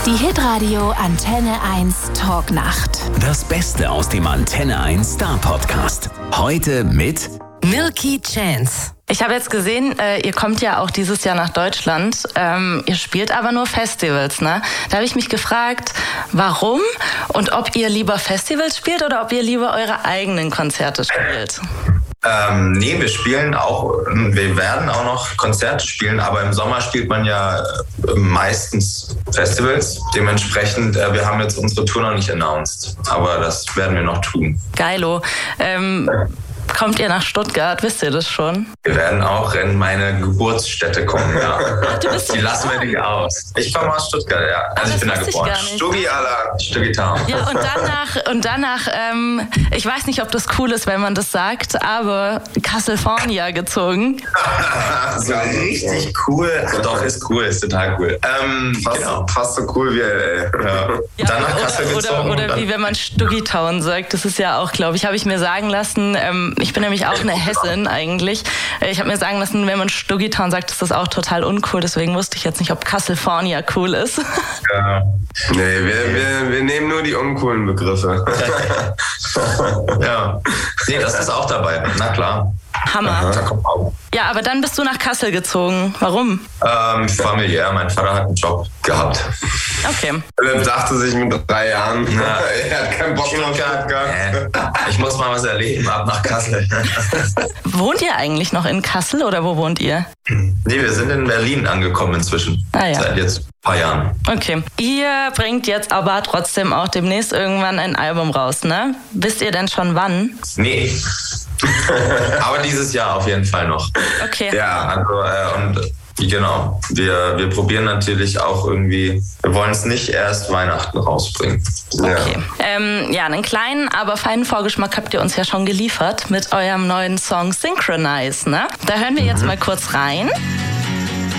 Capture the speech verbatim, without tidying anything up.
Die Hitradio Antenne eins Talknacht. Das Beste aus dem Antenne eins Star Podcast. Heute mit Milky Chance. Ich habe jetzt gesehen, äh, ihr kommt ja auch dieses Jahr nach Deutschland. Ähm, ihr spielt aber nur Festivals, ne? Da habe ich mich gefragt, warum und ob ihr lieber Festivals spielt oder ob ihr lieber eure eigenen Konzerte spielt. Ähm, nee, wir spielen auch, wir werden auch noch Konzerte spielen, aber im Sommer spielt man ja meistens Festivals. Dementsprechend, äh, wir haben jetzt unsere Tour noch nicht announced, aber das werden wir noch tun. Geilo. Ähm, kommt ihr nach Stuttgart? Wisst ihr das schon? Wir werden auch in meine Geburtsstätte kommen, ja. Ach, du bist Die lassen wir nicht aus. Ich komme aus Stuttgart, ja. Also Ach, ich bin da geboren. Stuggi à la Stuggi Town. Ja, und danach, und danach ähm, ich weiß nicht, ob das cool ist, wenn man das sagt, aber California gezogen. So richtig cool. Ach, doch, ist cool, ist total cool. Ähm, fast, genau. fast so cool wie L A. Ja. Ja, Dann nach Kassel oder, gezogen. oder, oder wie wenn man Stuggi Town sagt, das ist ja auch, glaube ich, habe ich mir sagen lassen, ähm, ich bin nämlich auch eine Hessin eigentlich. Ich habe mir sagen lassen, wenn man Stuggi Town sagt, ist das auch total uncool, deswegen wusste ich jetzt nicht, ob California cool ist. Ja. Nee, wir, wir, wir nehmen nur die uncoolen Begriffe. Ja. Nee, das ist auch dabei. Na klar. Hammer. Da kommt auch. Ja, aber dann bist du nach Kassel gezogen. Warum? Ähm, familiär. Mein Vater hat einen Job gehabt. Okay. Philipp dachte sich mit drei Jahren, Ja. er hat keinen Bock mehr auf Stuttgart. Äh, ich muss mal was erleben, ab nach Kassel. Wohnt ihr eigentlich noch in Kassel oder wo wohnt ihr? Nee, wir sind in Berlin angekommen inzwischen. Ah, ja. Seit jetzt ein paar Jahren. Okay. Ihr bringt jetzt aber trotzdem auch demnächst irgendwann ein Album raus, ne? Wisst ihr denn schon wann? Nee. Aber dieses Jahr auf jeden Fall noch. Okay. Ja, also äh, und genau, wir, wir probieren natürlich auch irgendwie, wir wollen es nicht erst Weihnachten rausbringen. Okay. Ja. Ähm, ja, einen kleinen, aber feinen Vorgeschmack habt ihr uns ja schon geliefert mit eurem neuen Song Synchronize, ne? Da hören wir jetzt mal kurz rein.